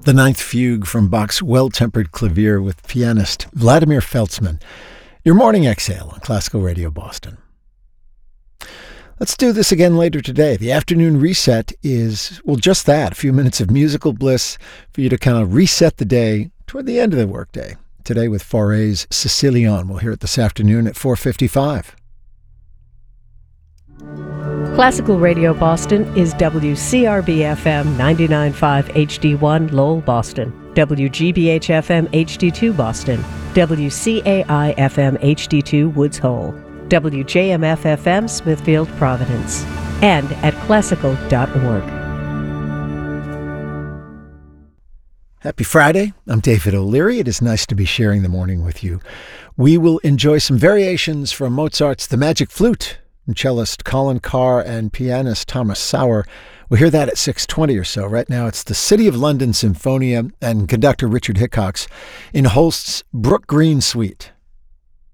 the Ninth Fugue from Bach's Well-Tempered Clavier with pianist Vladimir Feltzman. Your morning exhale on Classical Radio Boston. Let's do this again later today. The afternoon reset is, well, just that, a few minutes of musical bliss for you to kind of reset the day toward the end of the workday. Today with Fauré's Sicilian. We'll hear it this afternoon at 4:55. Classical Radio Boston is WCRB-FM 99.5 HD1 Lowell, Boston, WGBH-FM HD2 Boston, WCAI-FM HD2 Woods Hole, WJMF-FM Smithfield, Providence, and at classical.org. Happy Friday. I'm David O'Leary. It is nice to be sharing the morning with you. We will enjoy some variations from Mozart's The Magic Flute from cellist Colin Carr and pianist Thomas Sauer. We'll hear that at 6:20 or so. Right now it's the City of London Symphonia and conductor Richard Hickox in Holst's Brook Green Suite.